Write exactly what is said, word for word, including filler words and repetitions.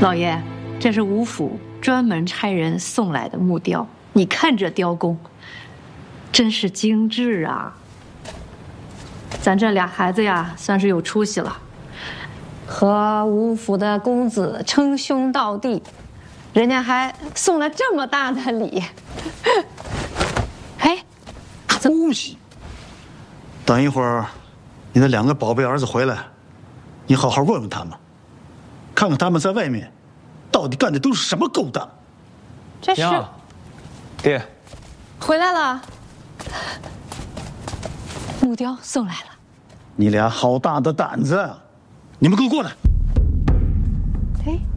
老爷，这是吴府专门差人送来的木雕，你看这雕工，真是精致啊！咱这俩孩子呀，算是有出息了，和吴府的公子称兄道弟，人家还送了这么大的礼。哎， 恭喜！等一会儿，你的两个宝贝儿子回来，你好好问问他们，看看他们在外面到底干的都是什么勾当。 这是爹回来了，木雕送来了。 你俩好大的胆子！你们给我过来！ 哎。